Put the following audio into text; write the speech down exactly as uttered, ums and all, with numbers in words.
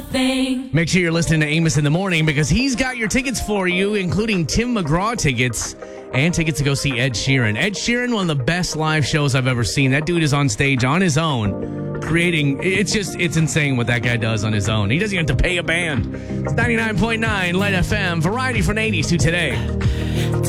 a thing. Make sure you're listening to Amos in the Morning because he's got your tickets for you, including Tim McGraw tickets and tickets to go see Ed Sheeran. Ed Sheeran, one of the best live shows I've ever seen. That dude is on stage on his own, creating, it's just, it's insane what that guy does on his own. He doesn't even have to pay a band. It's ninety-nine point nine Light F M, variety from the eighties to today.